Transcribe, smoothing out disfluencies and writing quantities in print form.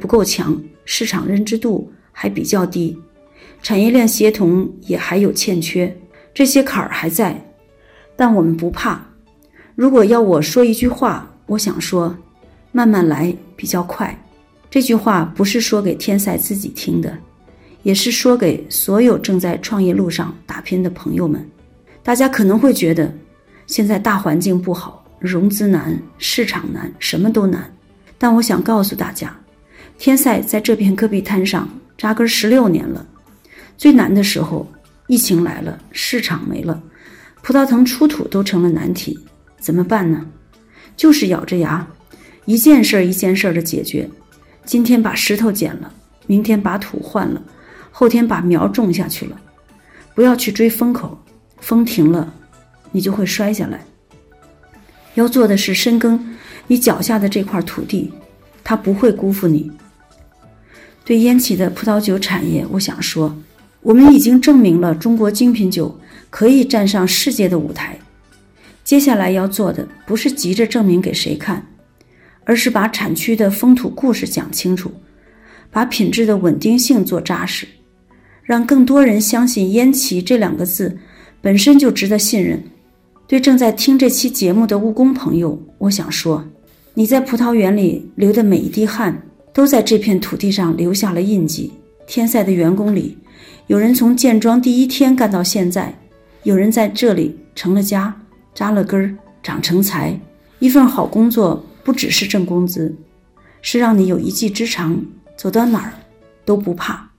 不够强，市场认知度还比较低，产业链协同也还有欠缺，这些坎儿还在，但我们不怕。如果要我说一句话，我想说慢慢来比较快。这句话不是说给天赛自己听的，也是说给所有正在创业路上打拼的朋友们。大家可能会觉得现在大环境不好，融资难，市场难，什么都难，但我想告诉大家，天赛在这片戈壁滩上扎根16年了，最难的时候疫情来了，市场没了，葡萄藤出土都成了难题，怎么办呢？就是咬着牙一件事一件事的解决。今天把石头捡了，明天把土换了，后天把苗种下去了。不要去追风口，风停了你就会摔下来。要做的是深耕你脚下的这块土地，它不会辜负你。对烟企的葡萄酒产业，我想说，我们已经证明了中国精品酒可以站上世界的舞台。接下来要做的不是急着证明给谁看，而是把产区的风土故事讲清楚，把品质的稳定性做扎实，让更多人相信烟企这2个字本身就值得信任。对正在听这期节目的务工朋友，我想说，你在葡萄园里流的每一滴汗，都在这片土地上留下了印记。天赛的员工里，有人从建庄第1天干到现在，有人在这里成了家，扎了根，长成材。一份好工作不只是挣工资，是让你有一技之长，走到哪儿都不怕。